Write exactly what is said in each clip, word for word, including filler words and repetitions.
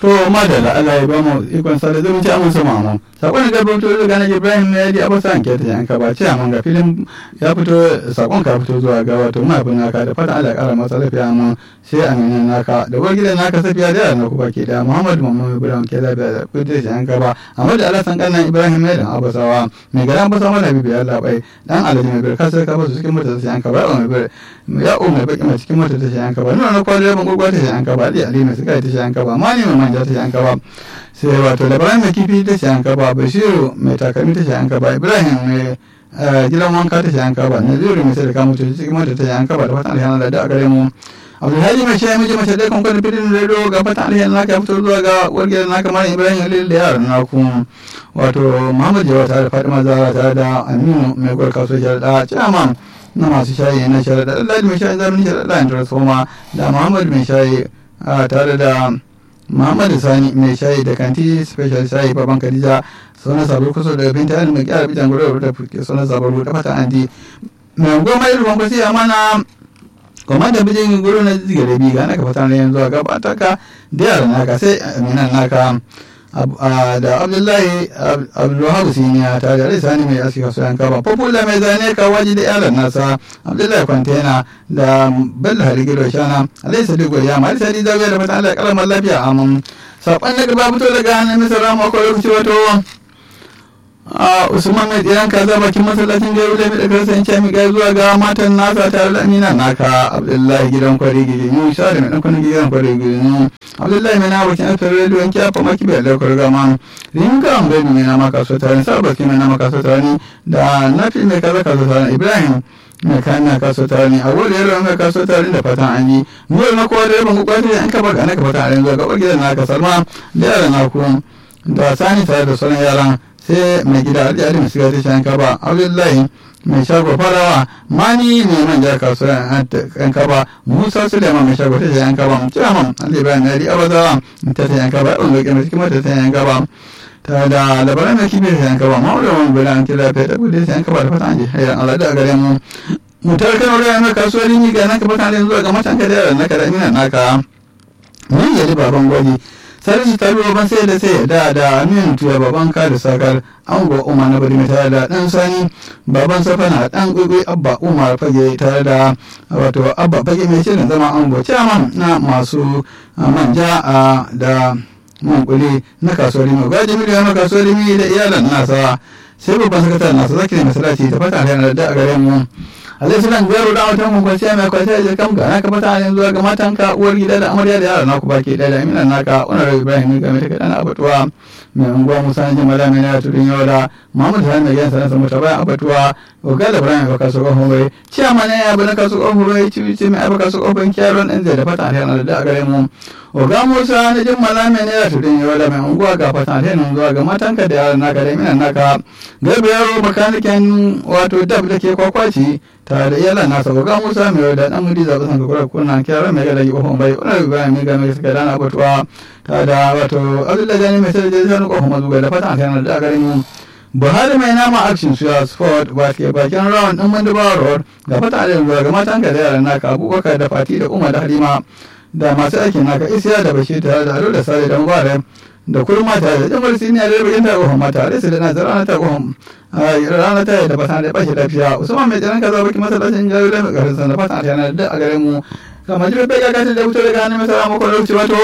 to madalla Allah ya ba mu ikon sa da zumunci a musu mamu sakon da fito daga na Ibrahim ne ya abu san ke ta yanka ba ce amma ga filin ya fito sakon ka fito zuwa ga wato mahaifin naka da fatan Allah ya kara masa lafiya mu sai aminin naka da uwar gidan naka safiya da yaran ku baki da Muhammad Muhammad Ibrahim ke lafiya da kudi ta yanka ba amma da Allah san kannan Ibrahim ne da Abasawa mai garan Abasawa da bibi Allah bai dan Alhaji mai barka sai ka ba su cikin mota ta yanka ba mai bar ya umma baki mai cikin mota ta yanka ba nuna na kwallo ban gurgurta ta yanka ba ali ali mai suka ta yanka ba mani mai manja ta yanka ba sai wato labaran mai kifi ta yanka ba Bashiru mai takalmi ta yanka ba Ibrahim mai gidan wanka ta yanka ba Naziru mai sai da kamu cikin mota ta yanka ba da fatan alheri da a gare mu Abdulhaji mai shayi miji mace dai kan kwanin fitin radio ga fatan alheri naka fito zuwa ga wargiyar naka mara Ibrahim Halil da yaran naku wato Muhammad Jawa tare da Fatima Zahra tare da Aminu mai gwarka so da chairman na masu shayi na sharaɗa Allah mai shayi zamani sharaɗa in transforma da Muhammad mai shayi tare da Muhammad Sani mai shayi da kanti special shayi baban Khadija sunan sabar kusa da binta yana mai kyara bitan gudu da sunan sabar da fata anti mai goma irin wanka sai amana kuma da bijin gudu na zigare bi ga naka fata ne yanzu a gabata ka da yaran naka sai aminan naka da Abdullahi Abdulwahab Siniya ta da Sani mai aski kasuwan kaba Popula mai zane ka waji da yaran nasa Abdullahi Kwantena da Bello Haligiro Shana Alayhi Sadiq ya ma Sadi Zaga da fatan Allah ya karamar lafiya amin sakon da gaba fito daga hannun misra ma ko lokaci wato Usman mai tsiran kaza bakin masallacin Gairu da mai da san mi ga zuwa ga matan nasa tare da Amina naka Abdullahi gidan kwari gidi mu sha da mai dan kwanin gidan kwari gidi Abdullahi mai na bakin after radio yanki afa maki bai da kurga man rin ga an gani mai na maka so tare sabaki mai na maka so tare da nafi mai kaza kaza tare Ibrahim mai kana kaso tare ne a wuri yaro mai kaso tare da fatan an yi mu na kowa da ban kwato an ka baka naka fatan an zuwa ga gidan naka Salma da yaran naku da Sani tare da sauran yaran sai mai gida Ali Ali mai shiga ta shanka ba Abdullahi mai shago farawa mani ne man jar kasuwa an kaba Musa Suleiman mai shago ta shanka ba Muhammad Ali Ibrahim Ali Abaza ta shanka ba on lokaci mai kuma ta shanka ba ta da labaran mai kibe ta shanka ba mawla wani bala an kila ta bude shanka ba da fatan ji hayran Allah da gare mu mutar kan ruwa mai kasuwa ni ga naka fatan zuwa ga matan ka da naka da ina naka mun yi baban gwaji Salisu ta ruwa ban sai da sai da da Aminu tuya baban ka da sakar ango Umar na bari tare da dan Sani baban Safana dan Gugui Abba Umar fage tare da wato Abba fage mai shirin zama ango chairman na masu manja da mankuli na kasuwar Limi gaji miliyan na kasuwar Limi da iyalan nasa sai babban sakataren nasa zaki ne masallaci ta fata da da gare mu alai sunan garo da wata mun kwanciya mai kwanciya da kam ga naka fata ne zuwa ga matanka uwar gida da amarya da yaran naku baki da Amina naka Umar Ibrahim ga mai take dana abatuwa mai unguwa Musa Jin Mala mai na tudun yoda Muhammad Sani mai yansa sa mutaba abatuwa oga da Ibrahim baka so ko hoye ciya mana ya bana ka so ko hoye ci ci mai baka so ko ban kiyaron din da fata ne da gare mu oga Musa Jin Mala mai na tudun yoda mai unguwa ga fata ne zuwa ga matanka da yaran naka da Amina naka garbe yaro makanikin wato dab da ke kwakwaci tare da iyalan nasa ga Musa mai da dan mudi zaɓi san kakura kuna kira mai gada yi kofin bai una ga mai ga mai suka dana batuwa ta da wato Abdullahi Jani mai sai da zan kofin mazuga da fatan kan da garin Buhari mai nama action suya sport ba ke bakin round din Manduba road ga fatan da zuwa ga matan ka da yaran naka Abubakar da Fati da Umar da Halima da masu aikin naka Isiya da Bashir tare da Ado da Sale da Mubarak da kurma ta da jamar siniya da bakin ta kohon mata da su da nazar rana ta kohon rana ta da fatan da bashi lafiya Usman mai jiran kaza baki masallacin jayo da garin san da fatan ta da a gare mu kamar jibe bai ga da wuto daga hannun masara mako lokaci wato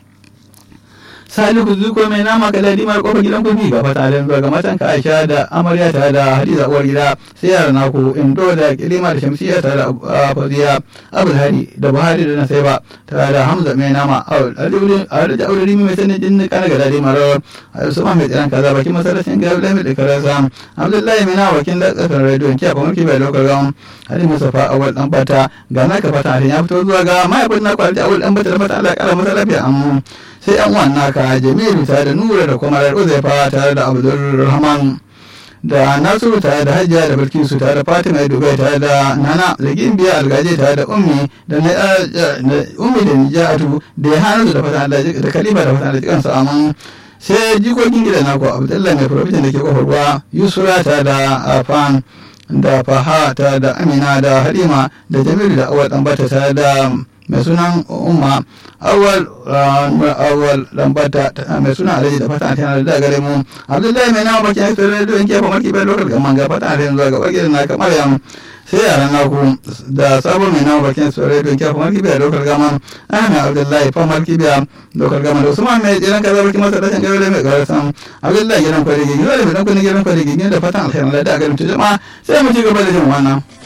Salihu Zuko mai nama kaladi mar kofar gidan kuki ga fata da zuwa ga matan ka Aisha da amarya ta da Hadiza uwar gida sai yaran naku Indo da Kilima da Shamsiya ta da Fadiya Abdul Hadi da Buhari da Nasaiba ta da Hamza mai nama Aluri da Aurimi mai sanin din kana ga dadi mar Usman mai tsiran kaza baki masallacin ga Abdullahi da Karasa Abdullahi mai nama wakin da tsafin radio kiya ba mulki bai lokal gawan Hadi Mustafa awal dan bata ga naka fata ya fito zuwa ga mahaifin na kwalti awal dan bata da fata Allah ya kara masa lafiya amma sai yan uwan naka Jamilu tare da Nura da kuma Uzaifa tare da Abdulrahman da Nasiru tare da Hajiya da Bilkisu tare da Fatima Dubai tare da Nana Lagin Biya Algaje tare da Ummi da Ummi da Nijatu da Hanu da fatan Allah da Khalifa da fatan Allah cikin su amin sai jikokin gidan naku Abdullahi mai profession da ke kofar ruwa Yusra tare da Afan da Faha tare da Amina da Halima da Jamilu da Awal Ɗanbata tare da mai sunan umma awal awal lambata mai sunan alhaji da fatan tana da gare mu abdullahi mai nawa bakin fere da yanke fa marki bai lokal gamman ga fatan tana zuwa ga bakin na kamar yan sai yaran naku da sabon mai nawa bakin fere da yanke fa marki bai lokal gamman ana abdullahi fa marki bai lokal gamman da usman mai jiran kaza barki masa da kan gaure mai garasan abdullahi gidan kwari gigi da mai dan kun gidan kwari gigi da fatan alheri da gare mu jama'a sai mu ci gaba da jin wannan